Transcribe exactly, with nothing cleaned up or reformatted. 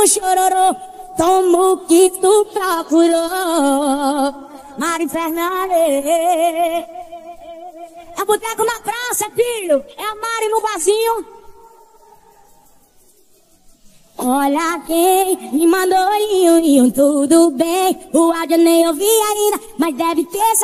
no chororô, toma o que tu procurou. Mari Fernandes. É boteco na praça, filho. É a Mari no barzinho. Olha quem me mandou, iu, iu, tudo bem. O áudio nem ouvi ainda, mas deve ter